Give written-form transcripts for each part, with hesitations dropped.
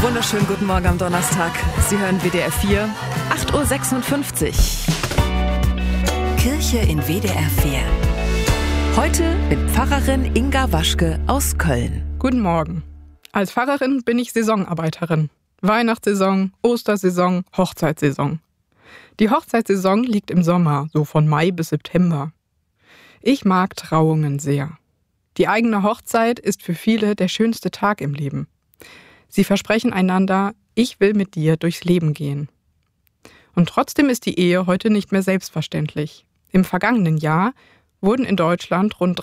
Wunderschönen guten Morgen am Donnerstag. Sie hören WDR 4, 8.56 Uhr. Kirche in WDR 4. Heute mit Pfarrerin Inga Waschke aus Köln. Guten Morgen. Als Pfarrerin bin ich Saisonarbeiterin. Weihnachtssaison, Ostersaison, Hochzeitssaison. Die Hochzeitssaison liegt im Sommer, so von Mai bis September. Ich mag Trauungen sehr. Die eigene Hochzeit ist für viele der schönste Tag im Leben. Sie versprechen einander, ich will mit dir durchs Leben gehen. Und trotzdem ist die Ehe heute nicht mehr selbstverständlich. Im vergangenen Jahr wurden in Deutschland rund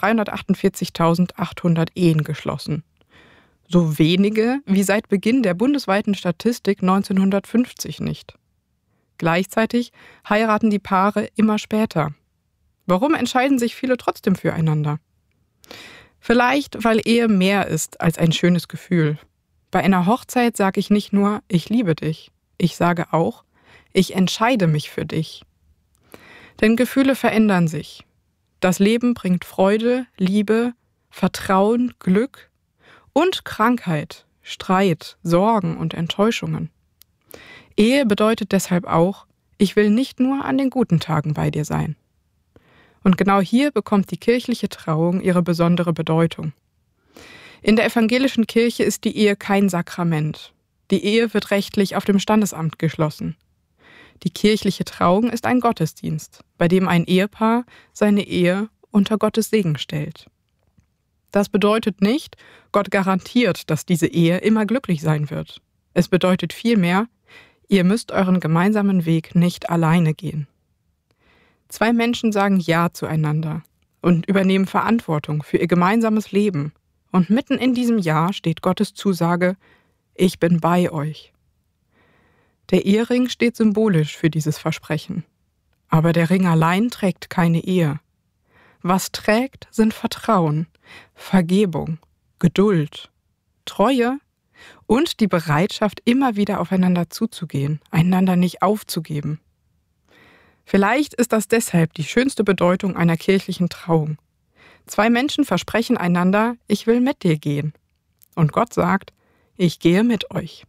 348.800 Ehen geschlossen. So wenige wie seit Beginn der bundesweiten Statistik 1950 nicht. Gleichzeitig heiraten die Paare immer später. Warum entscheiden sich viele trotzdem füreinander? Vielleicht, weil Ehe mehr ist als ein schönes Gefühl. Bei einer Hochzeit sage ich nicht nur, ich liebe dich. Ich sage auch, ich entscheide mich für dich. Denn Gefühle verändern sich. Das Leben bringt Freude, Liebe, Vertrauen, Glück und Krankheit, Streit, Sorgen und Enttäuschungen. Ehe bedeutet deshalb auch, ich will nicht nur an den guten Tagen bei dir sein. Und genau hier bekommt die kirchliche Trauung ihre besondere Bedeutung. In der evangelischen Kirche ist die Ehe kein Sakrament. Die Ehe wird rechtlich auf dem Standesamt geschlossen. Die kirchliche Trauung ist ein Gottesdienst, bei dem ein Ehepaar seine Ehe unter Gottes Segen stellt. Das bedeutet nicht, Gott garantiert, dass diese Ehe immer glücklich sein wird. Es bedeutet vielmehr, ihr müsst euren gemeinsamen Weg nicht alleine gehen. Zwei Menschen sagen Ja zueinander und übernehmen Verantwortung für ihr gemeinsames Leben. Und mitten in diesem Ja steht Gottes Zusage, ich bin bei euch. Der Ehering steht symbolisch für dieses Versprechen. Aber der Ring allein trägt keine Ehe. Was trägt, sind Vertrauen, Vergebung, Geduld, Treue und die Bereitschaft, immer wieder aufeinander zuzugehen, einander nicht aufzugeben. Vielleicht ist das deshalb die schönste Bedeutung einer kirchlichen Trauung. Zwei Menschen versprechen einander, ich will mit dir gehen. Und Gott sagt, ich gehe mit euch.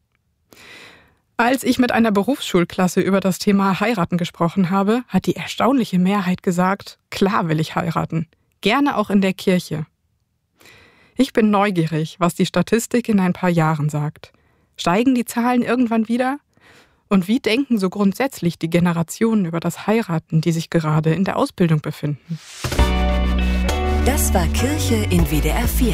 Als ich mit einer Berufsschulklasse über das Thema Heiraten gesprochen habe, hat die erstaunliche Mehrheit gesagt, klar will ich heiraten, gerne auch in der Kirche. Ich bin neugierig, was die Statistik in ein paar Jahren sagt. Steigen die Zahlen irgendwann wieder? Und wie denken so grundsätzlich die Generationen über das Heiraten, die sich gerade in der Ausbildung befinden? Das war Kirche in WDR 4.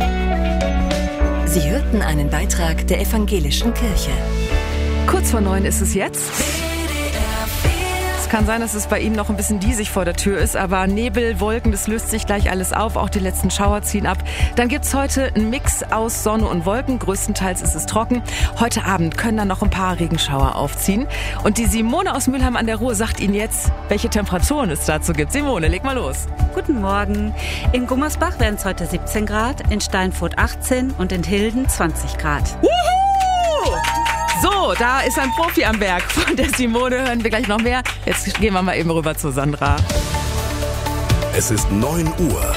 Sie hörten einen Beitrag der evangelischen Kirche. Kurz vor 9 ist es jetzt. Es kann sein, dass es bei Ihnen noch ein bisschen diesig vor der Tür ist, aber Nebel, Wolken, das löst sich gleich alles auf. Auch die letzten Schauer ziehen ab. Dann gibt's heute einen Mix aus Sonne und Wolken. Größtenteils ist es trocken. Heute Abend können dann noch ein paar Regenschauer aufziehen. Und die Simone aus Mülheim an der Ruhr sagt Ihnen jetzt, welche Temperaturen es dazu gibt. Simone, leg mal los. Guten Morgen. In Gummersbach werden es heute 17 Grad, in Steinfurt 18 und in Hilden 20 Grad. Wuhu! So, da ist ein Profi am Werk. Von der Simone hören wir gleich noch mehr. Jetzt gehen wir mal eben rüber zu Sandra. Es ist 9 Uhr.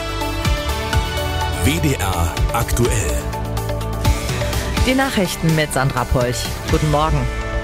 WDR aktuell. Die Nachrichten mit Sandra Polch. Guten Morgen.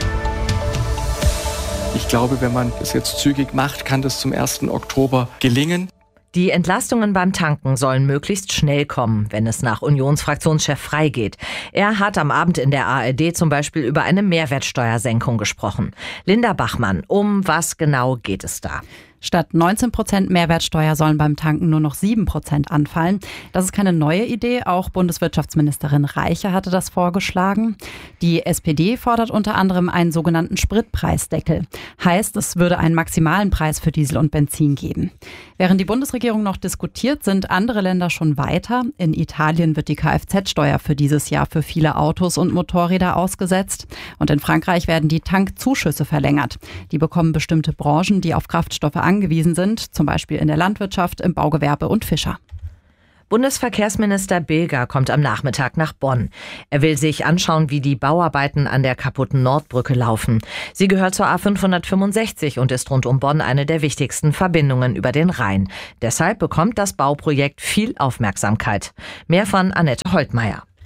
Ich glaube, wenn man es jetzt zügig macht, kann das zum 1. Oktober gelingen. Die Entlastungen beim Tanken sollen möglichst schnell kommen, wenn es nach Unionsfraktionschef Frey geht. Er hat am Abend in der ARD zum Beispiel über eine Mehrwertsteuersenkung gesprochen. Linda Bachmann, um was genau geht es da? Statt 19% Mehrwertsteuer sollen beim Tanken nur noch 7% anfallen. Das ist keine neue Idee. Auch Bundeswirtschaftsministerin Reiche hatte das vorgeschlagen. Die SPD fordert unter anderem einen sogenannten Spritpreisdeckel. Heißt, es würde einen maximalen Preis für Diesel und Benzin geben. Während die Bundesregierung noch diskutiert, sind andere Länder schon weiter. In Italien wird die Kfz-Steuer für dieses Jahr für viele Autos und Motorräder ausgesetzt. Und in Frankreich werden die Tankzuschüsse verlängert. Die bekommen bestimmte Branchen, die auf Kraftstoffe angewiesen sind, zum Beispiel in der Landwirtschaft, im Baugewerbe und Fischer. Bundesverkehrsminister Bilger kommt am Nachmittag nach Bonn. Er will sich anschauen, wie die Bauarbeiten an der kaputten Nordbrücke laufen. Sie gehört zur A565 und ist rund um Bonn eine der wichtigsten Verbindungen über den Rhein. Deshalb bekommt das Bauprojekt viel Aufmerksamkeit. Mehr von Annette Holtmeier.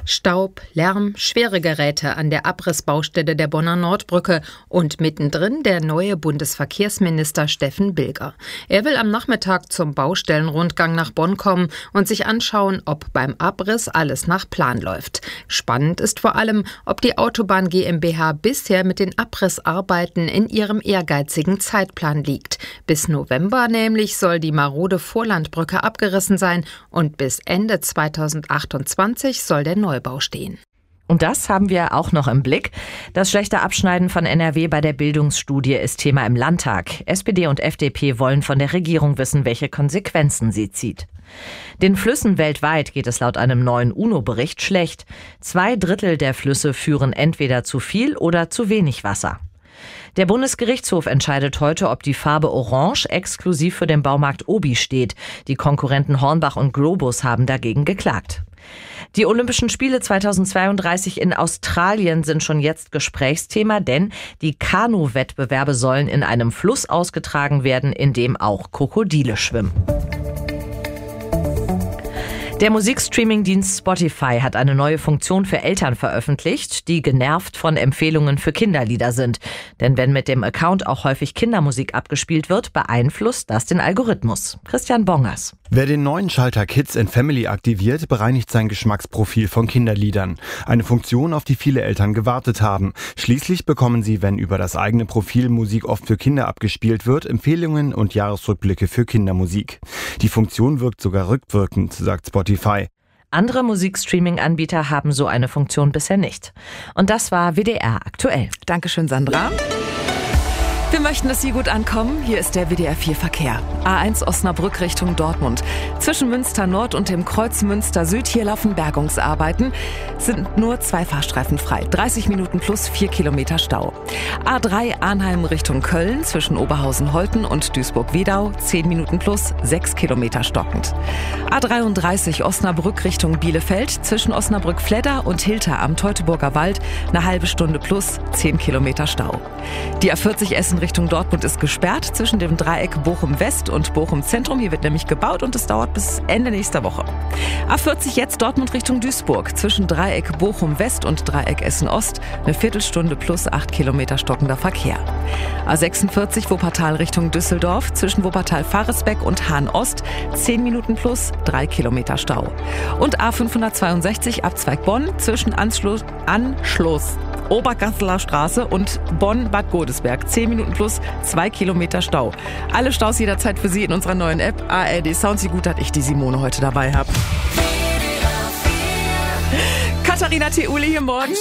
Staub, Lärm, schwere Geräte an der Abrissbaustelle der Bonner Nordbrücke und mittendrin der neue Bundesverkehrsminister Steffen Bilger. Er will am Nachmittag zum Baustellenrundgang nach Bonn kommen und sich anschauen, ob beim Abriss alles nach Plan läuft. Spannend ist vor allem, ob die Autobahn GmbH bisher mit den Abrissarbeiten in ihrem ehrgeizigen Zeitplan liegt. Bis November nämlich soll die marode Vorlandbrücke abgerissen sein und bis Ende 2028 soll der Neubau stehen. Und das haben wir auch noch im Blick. Das schlechte Abschneiden von NRW bei der Bildungsstudie ist Thema im Landtag. SPD und FDP wollen von der Regierung wissen, welche Konsequenzen sie zieht. Den Flüssen weltweit geht es laut einem neuen UNO-Bericht schlecht. 2/3 der Flüsse führen entweder zu viel oder zu wenig Wasser. Der Bundesgerichtshof entscheidet heute, ob die Farbe Orange exklusiv für den Baumarkt Obi steht. Die Konkurrenten Hornbach und Globus haben dagegen geklagt. Die Olympischen Spiele 2032 in Australien sind schon jetzt Gesprächsthema, denn die Kanu-Wettbewerbe sollen in einem Fluss ausgetragen werden, in dem auch Krokodile schwimmen. Der Musikstreaming-Dienst Spotify hat eine neue Funktion für Eltern veröffentlicht, die genervt von Empfehlungen für Kinderlieder sind. Denn wenn mit dem Account auch häufig Kindermusik abgespielt wird, beeinflusst das den Algorithmus. Christian Bongers. Wer den neuen Schalter Kids and Family aktiviert, bereinigt sein Geschmacksprofil von Kinderliedern. Eine Funktion, auf die viele Eltern gewartet haben. Schließlich bekommen sie, wenn über das eigene Profil Musik oft für Kinder abgespielt wird, Empfehlungen und Jahresrückblicke für Kindermusik. Die Funktion wirkt sogar rückwirkend, sagt Spotify. Andere Musikstreaming-Anbieter haben so eine Funktion bisher nicht. Und das war WDR aktuell. Dankeschön, Sandra. Wir möchten, dass Sie gut ankommen. Hier ist der WDR 4 Verkehr. A1 Osnabrück Richtung Dortmund. Zwischen Münster Nord und dem Kreuz Münster Süd, hier laufen Bergungsarbeiten. Sind nur 2 Fahrstreifen frei. 30 Minuten plus 4 Kilometer Stau. A3 Arnheim Richtung Köln. Zwischen Oberhausen-Holten und Duisburg-Wedau. 10 Minuten plus 6 Kilometer stockend. A33 Osnabrück Richtung Bielefeld. Zwischen Osnabrück-Fledder und Hilter am Teutoburger Wald. Eine halbe Stunde plus 10 Kilometer Stau. Die A40 Essen Richtung Dortmund ist gesperrt zwischen dem Dreieck Bochum-West und Bochum-Zentrum. Hier wird nämlich gebaut und es dauert bis Ende nächster Woche. A40 jetzt Dortmund Richtung Duisburg. Zwischen Dreieck Bochum-West und Dreieck Essen-Ost eine Viertelstunde plus 8 Kilometer stockender Verkehr. A46 Wuppertal Richtung Düsseldorf. Zwischen Wuppertal-Faresbeck und Hahn-Ost 10 Minuten plus 3 Kilometer Stau. Und A562 Abzweig Bonn zwischen Anschluss Obergasseler Straße und Bonn-Bad Godesberg. 10 Minuten plus 2 Kilometer Stau. Alle Staus jederzeit für Sie in unserer neuen App ARD Sound. Sie gut, dass ich die Simone heute dabei habe. Katharina Theule hier morgen.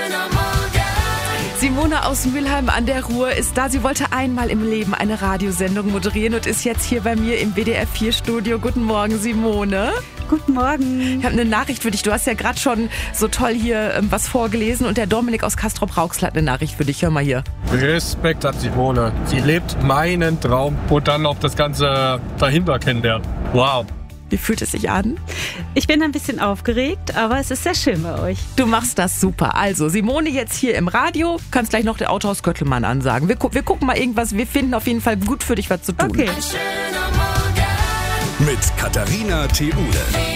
Simone aus Mülheim an der Ruhr ist da. Sie wollte einmal im Leben eine Radiosendung moderieren und ist jetzt hier bei mir im WDR 4 Studio. Guten Morgen, Simone. Guten Morgen. Ich habe eine Nachricht für dich. Du hast ja gerade schon so toll hier was vorgelesen und der Dominik aus Castrop-Rauxel hat eine Nachricht für dich. Hör mal hier. Respekt hat Simone. Sie lebt meinen Traum und dann noch das Ganze dahinter kennenlernen. Wow. Wie fühlt es sich an? Ich bin ein bisschen aufgeregt, aber es ist sehr schön bei euch. Du machst das super. Also, Simone jetzt hier im Radio. Kannst gleich noch der Autohaus Göttelmann ansagen. Wir gucken mal irgendwas. Wir finden auf jeden Fall gut für dich was zu tun. Okay. Mit Katharina Theule.